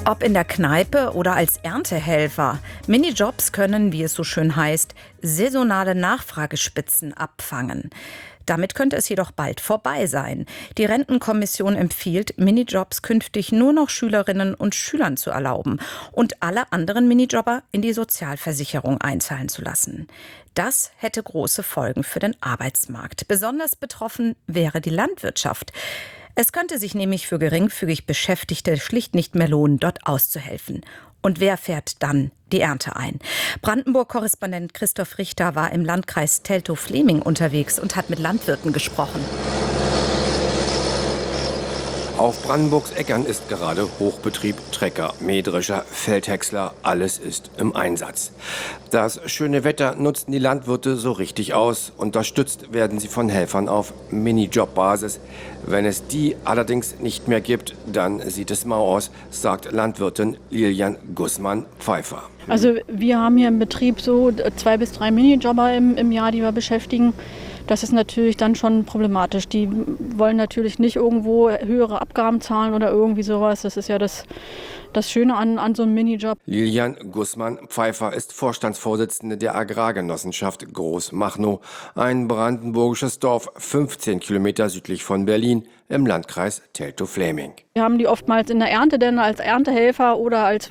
Ob in der Kneipe oder als Erntehelfer, Minijobs können, wie es so schön heißt, saisonale Nachfragespitzen abfangen. Damit könnte es jedoch bald vorbei sein. Die Rentenkommission empfiehlt, Minijobs künftig nur noch Schülerinnen und Schülern zu erlauben und alle anderen Minijobber in die Sozialversicherung einzahlen zu lassen. Das hätte große Folgen für den Arbeitsmarkt. Besonders betroffen wäre die Landwirtschaft. Es könnte sich nämlich für geringfügig Beschäftigte schlicht nicht mehr lohnen, dort auszuhelfen. Und wer fährt dann die Ernte ein? Brandenburg-Korrespondent Christoph Richter war im Landkreis Teltow-Fläming unterwegs und hat mit Landwirten gesprochen. Auf Brandenburgs Äckern ist gerade Hochbetrieb. Trecker, Mähdrescher, Feldhäcksler, alles ist im Einsatz. Das schöne Wetter nutzen die Landwirte so richtig aus. Unterstützt werden sie von Helfern auf Minijob-Basis. Wenn es die allerdings nicht mehr gibt, dann sieht es mau aus, sagt Landwirtin Lilian Gussmann-Pfeiffer. Also wir haben hier im Betrieb so 2 bis 3 Minijobber im Jahr, die wir beschäftigen. Das ist natürlich dann schon problematisch. Die wollen natürlich nicht irgendwo höhere Abgaben zahlen oder irgendwie sowas. Das ist ja das Schöne an so einem Minijob. Lilian Gussmann-Pfeiffer ist Vorstandsvorsitzende der Agrargenossenschaft Großmachnow, ein brandenburgisches Dorf 15 Kilometer südlich von Berlin im Landkreis Teltow-Fläming. Wir haben die oftmals in der Ernte denn als Erntehelfer oder als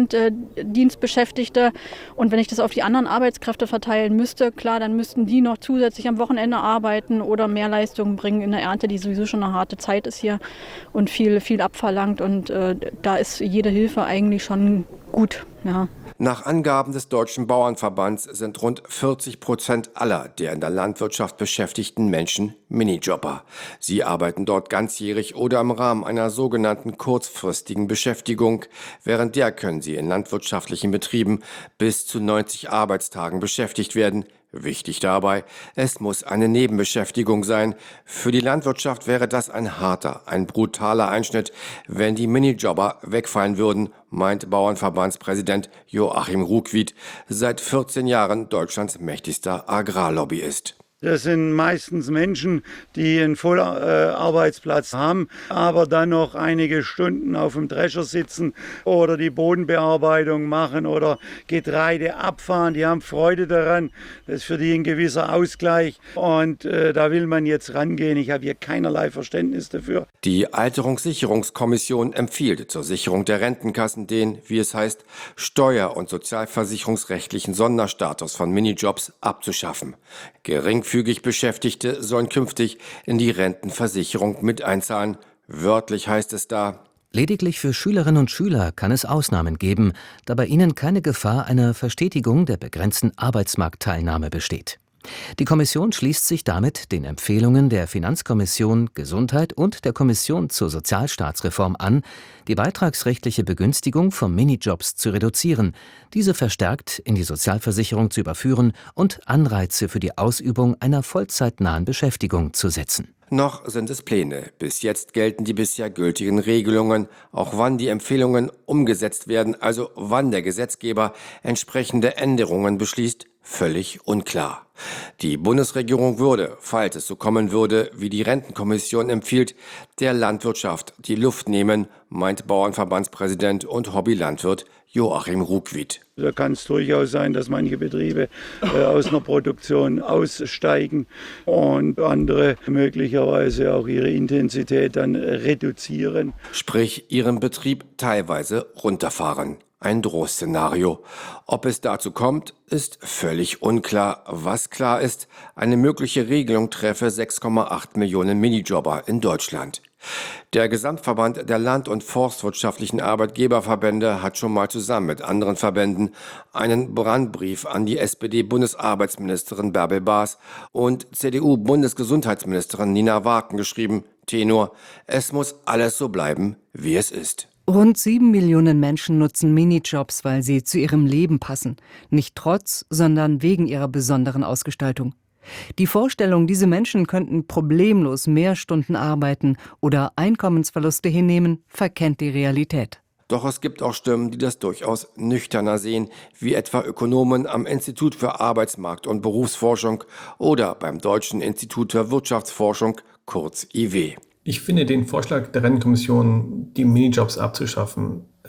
Wochenenddienstbeschäftigte. Und wenn ich das auf die anderen Arbeitskräfte verteilen müsste, klar, dann müssten die noch zusätzlich am Wochenende arbeiten oder mehr Leistungen bringen in der Ernte, die sowieso schon eine harte Zeit ist hier und viel abverlangt. Und da ist jede Hilfe eigentlich schon gut. Ja. Nach Angaben des Deutschen Bauernverbands sind rund 40% aller der in der Landwirtschaft beschäftigten Menschen Minijobber. Sie arbeiten dort ganzjährig oder im Rahmen einer sogenannten kurzfristigen Beschäftigung. Während der können sie in landwirtschaftlichen Betrieben bis zu 90 Arbeitstagen beschäftigt werden. Wichtig dabei, es muss eine Nebenbeschäftigung sein. Für die Landwirtschaft wäre das ein harter, ein brutaler Einschnitt, wenn die Minijobber wegfallen würden, meint Bauernverbandspräsident Joachim Ruckwied, seit 14 Jahren Deutschlands mächtigster Agrarlobbyist. Das sind meistens Menschen, die einen Vollarbeitsplatz haben, aber dann noch einige Stunden auf dem Drescher sitzen oder die Bodenbearbeitung machen oder Getreide abfahren. Die haben Freude daran. Das ist für die ein gewisser Ausgleich. Und da will man jetzt rangehen. Ich habe hier keinerlei Verständnis dafür. Die Alterungssicherungskommission empfiehlt zur Sicherung der Rentenkassen den, wie es heißt, steuer- und sozialversicherungsrechtlichen Sonderstatus von Minijobs abzuschaffen. Geringfügig Beschäftigte sollen künftig in die Rentenversicherung mit einzahlen. Wörtlich heißt es da: Lediglich für Schülerinnen und Schüler kann es Ausnahmen geben, da bei ihnen keine Gefahr einer Verstetigung der begrenzten Arbeitsmarktteilnahme besteht. Die Kommission schließt sich damit den Empfehlungen der Finanzkommission Gesundheit und der Kommission zur Sozialstaatsreform an, die beitragsrechtliche Begünstigung von Minijobs zu reduzieren, diese verstärkt in die Sozialversicherung zu überführen und Anreize für die Ausübung einer vollzeitnahen Beschäftigung zu setzen. Noch sind es Pläne. Bis jetzt gelten die bisher gültigen Regelungen. Auch wann die Empfehlungen umgesetzt werden, also wann der Gesetzgeber entsprechende Änderungen beschließt, völlig unklar. Die Bundesregierung würde, falls es so kommen würde, wie die Rentenkommission empfiehlt, der Landwirtschaft die Luft nehmen, meint Bauernverbandspräsident und Hobbylandwirt Joachim Ruckwied. Da kann es durchaus sein, dass manche Betriebe aus einer Produktion aussteigen und andere möglicherweise auch ihre Intensität dann reduzieren. Sprich, ihren Betrieb teilweise runterfahren. Ein Drohszenario. Ob es dazu kommt, ist völlig unklar. Was klar ist, eine mögliche Regelung treffe 6,8 Millionen Minijobber in Deutschland. Der Gesamtverband der Land- und Forstwirtschaftlichen Arbeitgeberverbände hat schon mal zusammen mit anderen Verbänden einen Brandbrief an die SPD-Bundesarbeitsministerin Bärbel Baas und CDU-Bundesgesundheitsministerin Nina Waaken geschrieben. Tenor: Es muss alles so bleiben, wie es ist. Rund 7 Millionen Menschen nutzen Minijobs, weil sie zu ihrem Leben passen. Nicht trotz, sondern wegen ihrer besonderen Ausgestaltung. Die Vorstellung, diese Menschen könnten problemlos mehr Stunden arbeiten oder Einkommensverluste hinnehmen, verkennt die Realität. Doch es gibt auch Stimmen, die das durchaus nüchterner sehen, wie etwa Ökonomen am Institut für Arbeitsmarkt- und Berufsforschung oder beim Deutschen Institut für Wirtschaftsforschung, kurz IW. Ich finde den Vorschlag der Rentenkommission, die Minijobs abzuschaffen,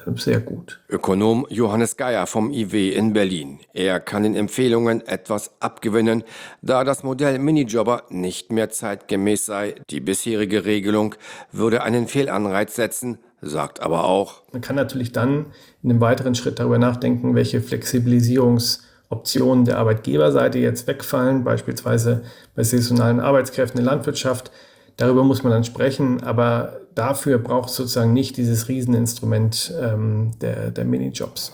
sehr gut. Ökonom Johannes Geier vom IW in Berlin. Er kann den Empfehlungen etwas abgewinnen, da das Modell Minijobber nicht mehr zeitgemäß sei. Die bisherige Regelung würde einen Fehlanreiz setzen, sagt aber auch: Man kann natürlich dann in einem weiteren Schritt darüber nachdenken, welche Flexibilisierungsoptionen der Arbeitgeberseite jetzt wegfallen, beispielsweise bei saisonalen Arbeitskräften in der Landwirtschaft. Darüber muss man dann sprechen, aber dafür braucht es sozusagen nicht dieses Rieseninstrument der Minijobs.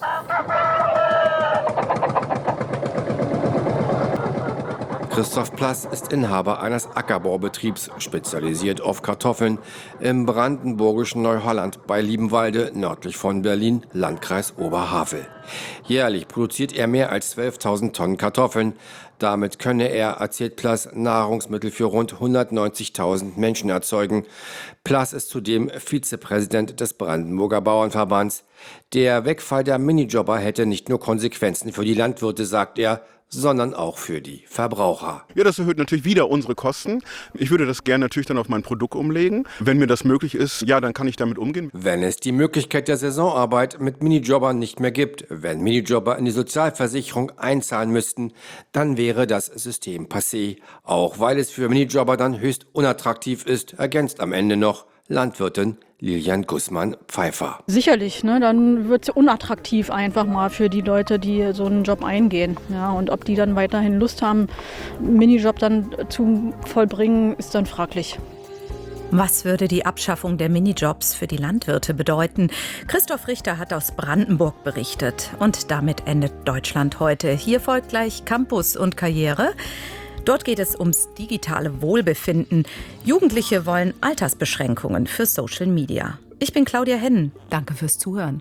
Christoph Plass ist Inhaber eines Ackerbaubetriebs, spezialisiert auf Kartoffeln, im brandenburgischen Neuholland bei Liebenwalde, nördlich von Berlin, Landkreis Oberhavel. Jährlich produziert er mehr als 12.000 Tonnen Kartoffeln. Damit könne er, erzählt Plass, Nahrungsmittel für rund 190.000 Menschen erzeugen. Plass ist zudem Vizepräsident des Brandenburger Bauernverbands. Der Wegfall der Minijobber hätte nicht nur Konsequenzen für die Landwirte, sagt er, sondern auch für die Verbraucher. Ja, das erhöht natürlich wieder unsere Kosten. Ich würde das gerne natürlich dann auf mein Produkt umlegen. Wenn mir das möglich ist, ja, dann kann ich damit umgehen. Wenn es die Möglichkeit der Saisonarbeit mit Minijobbern nicht mehr gibt, wenn Minijobber in die Sozialversicherung einzahlen müssten, dann wäre das System passé. Auch weil es für Minijobber dann höchst unattraktiv ist, ergänzt am Ende noch Landwirtin Lilian Gussmann-Pfeiffer. Sicherlich, ne, dann wird es unattraktiv einfach mal für die Leute, die so einen Job eingehen. Ja, und ob die dann weiterhin Lust haben, einen Minijob dann zu vollbringen, ist dann fraglich. Was würde die Abschaffung der Minijobs für die Landwirte bedeuten? Christoph Richter hat aus Brandenburg berichtet. Und damit endet Deutschland heute. Hier folgt gleich Campus und Karriere. Dort geht es ums digitale Wohlbefinden. Jugendliche wollen Altersbeschränkungen für Social Media. Ich bin Claudia Hennen. Danke fürs Zuhören.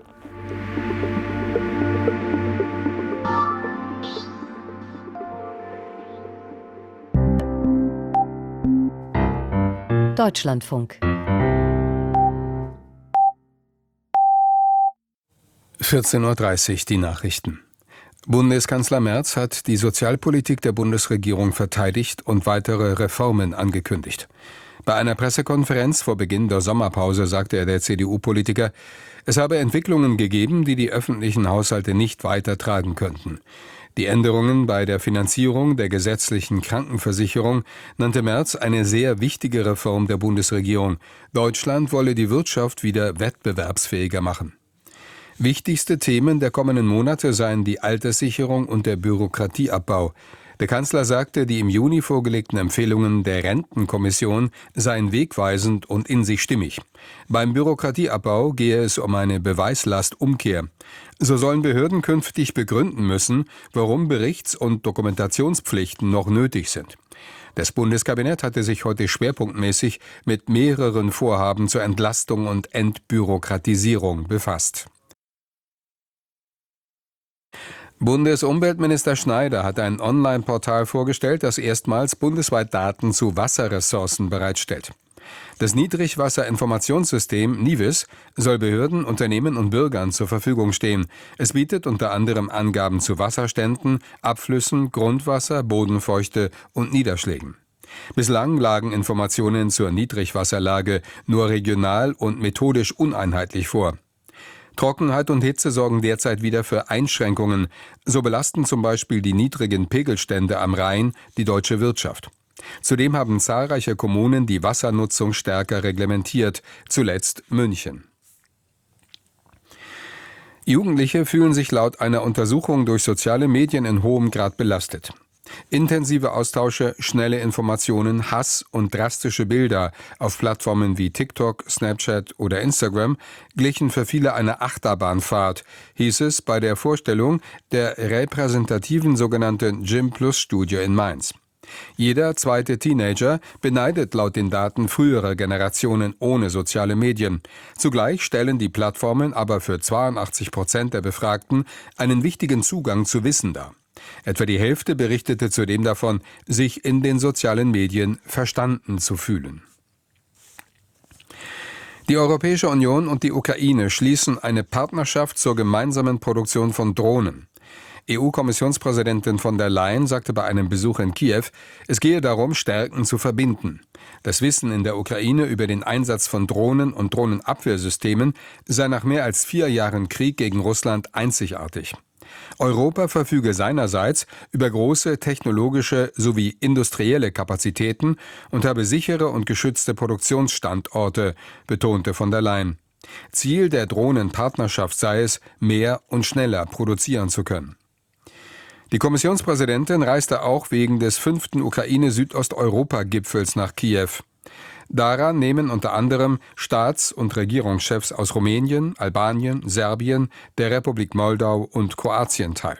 Deutschlandfunk. 14:30 Uhr die Nachrichten. Bundeskanzler Merz hat die Sozialpolitik der Bundesregierung verteidigt und weitere Reformen angekündigt. Bei einer Pressekonferenz vor Beginn der Sommerpause sagte der CDU-Politiker, es habe Entwicklungen gegeben, die die öffentlichen Haushalte nicht weitertragen könnten. Die Änderungen bei der Finanzierung der gesetzlichen Krankenversicherung nannte Merz eine sehr wichtige Reform der Bundesregierung. Deutschland wolle die Wirtschaft wieder wettbewerbsfähiger machen. Wichtigste Themen der kommenden Monate seien die Alterssicherung und der Bürokratieabbau. Der Kanzler sagte, die im Juni vorgelegten Empfehlungen der Rentenkommission seien wegweisend und in sich stimmig. Beim Bürokratieabbau gehe es um eine Beweislastumkehr. So sollen Behörden künftig begründen müssen, warum Berichts- und Dokumentationspflichten noch nötig sind. Das Bundeskabinett hatte sich heute schwerpunktmäßig mit mehreren Vorhaben zur Entlastung und Entbürokratisierung befasst. Bundesumweltminister Schneider hat ein Online-Portal vorgestellt, das erstmals bundesweit Daten zu Wasserressourcen bereitstellt. Das Niedrigwasserinformationssystem NIWIS soll Behörden, Unternehmen und Bürgern zur Verfügung stehen. Es bietet unter anderem Angaben zu Wasserständen, Abflüssen, Grundwasser, Bodenfeuchte und Niederschlägen. Bislang lagen Informationen zur Niedrigwasserlage nur regional und methodisch uneinheitlich vor. Trockenheit und Hitze sorgen derzeit wieder für Einschränkungen. So belasten zum Beispiel die niedrigen Pegelstände am Rhein die deutsche Wirtschaft. Zudem haben zahlreiche Kommunen die Wassernutzung stärker reglementiert, zuletzt München. Jugendliche fühlen sich laut einer Untersuchung durch soziale Medien in hohem Grad belastet. Intensive Austausche, schnelle Informationen, Hass und drastische Bilder auf Plattformen wie TikTok, Snapchat oder Instagram glichen für viele einer Achterbahnfahrt, hieß es bei der Vorstellung der repräsentativen sogenannten Gym-Plus-Studie in Mainz. Jeder zweite Teenager beneidet laut den Daten frühere Generationen ohne soziale Medien. Zugleich stellen die Plattformen aber für 82% der Befragten einen wichtigen Zugang zu Wissen dar. Etwa die Hälfte berichtete zudem davon, sich in den sozialen Medien verstanden zu fühlen. Die Europäische Union und die Ukraine schließen eine Partnerschaft zur gemeinsamen Produktion von Drohnen. EU-Kommissionspräsidentin von der Leyen sagte bei einem Besuch in Kiew, es gehe darum, Stärken zu verbinden. Das Wissen in der Ukraine über den Einsatz von Drohnen und Drohnenabwehrsystemen sei nach mehr als 4 Jahren Krieg gegen Russland einzigartig. Europa verfüge seinerseits über große technologische sowie industrielle Kapazitäten und habe sichere und geschützte Produktionsstandorte, betonte von der Leyen. Ziel der Drohnenpartnerschaft sei es, mehr und schneller produzieren zu können. Die Kommissionspräsidentin reiste auch wegen des 5. Ukraine-Südosteuropa-Gipfels nach Kiew. Daran nehmen unter anderem Staats- und Regierungschefs aus Rumänien, Albanien, Serbien, der Republik Moldau und Kroatien teil.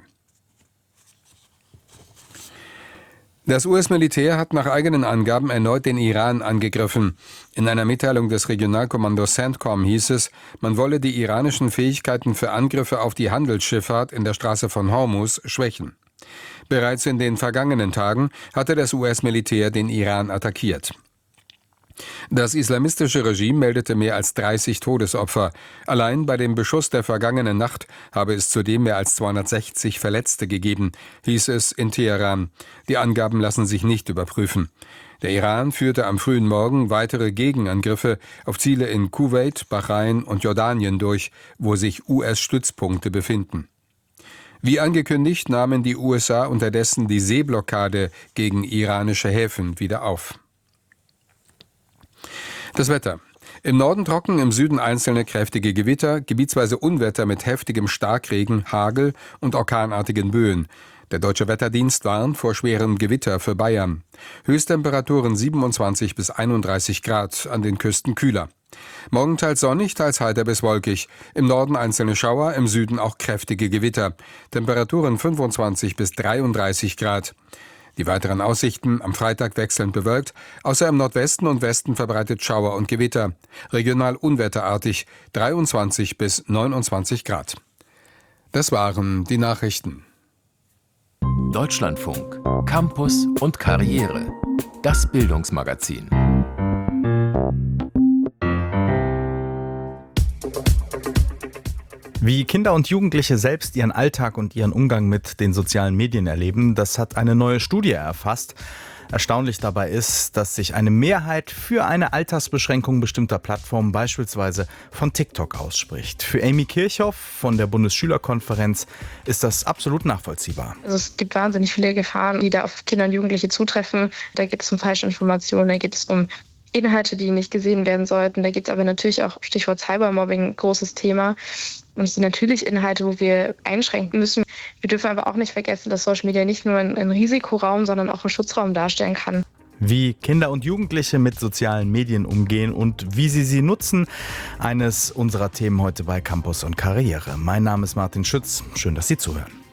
Das US-Militär hat nach eigenen Angaben erneut den Iran angegriffen. In einer Mitteilung des Regionalkommandos CENTCOM hieß es, man wolle die iranischen Fähigkeiten für Angriffe auf die Handelsschifffahrt in der Straße von Hormuz schwächen. Bereits in den vergangenen Tagen hatte das US-Militär den Iran attackiert. Das islamistische Regime meldete mehr als 30 Todesopfer. Allein bei dem Beschuss der vergangenen Nacht habe es zudem mehr als 260 Verletzte gegeben, hieß es in Teheran. Die Angaben lassen sich nicht überprüfen. Der Iran führte am frühen Morgen weitere Gegenangriffe auf Ziele in Kuwait, Bahrain und Jordanien durch, wo sich US-Stützpunkte befinden. Wie angekündigt, nahmen die USA unterdessen die Seeblockade gegen iranische Häfen wieder auf. Das Wetter. Im Norden trocken, im Süden einzelne kräftige Gewitter, gebietsweise Unwetter mit heftigem Starkregen, Hagel und orkanartigen Böen. Der Deutsche Wetterdienst warnt vor schwerem Gewitter für Bayern. Höchsttemperaturen 27 bis 31 Grad, an den Küsten kühler. Morgen teils sonnig, teils heiter bis wolkig. Im Norden einzelne Schauer, im Süden auch kräftige Gewitter. Temperaturen 25 bis 33 Grad. Die weiteren Aussichten: am Freitag wechselnd bewölkt, außer im Nordwesten und Westen verbreitet Schauer und Gewitter. Regional unwetterartig, 23 bis 29 Grad. Das waren die Nachrichten. Deutschlandfunk, Campus und Karriere. Das Bildungsmagazin. Wie Kinder und Jugendliche selbst ihren Alltag und ihren Umgang mit den sozialen Medien erleben, das hat eine neue Studie erfasst. Erstaunlich dabei ist, dass sich eine Mehrheit für eine Altersbeschränkung bestimmter Plattformen, beispielsweise von TikTok, ausspricht. Für Amy Kirchhoff von der Bundesschülerkonferenz ist das absolut nachvollziehbar. Also es gibt wahnsinnig viele Gefahren, die da auf Kinder und Jugendliche zutreffen. Da geht es um Falschinformationen, da geht es um Inhalte, die nicht gesehen werden sollten. Da geht es aber natürlich auch, Stichwort Cybermobbing, großes Thema. Und es sind natürlich Inhalte, wo wir einschränken müssen. Wir dürfen aber auch nicht vergessen, dass Social Media nicht nur ein Risikoraum, sondern auch einen Schutzraum darstellen kann. Wie Kinder und Jugendliche mit sozialen Medien umgehen und wie sie nutzen, eines unserer Themen heute bei Campus und Karriere. Mein Name ist Martin Schütz. Schön, dass Sie zuhören.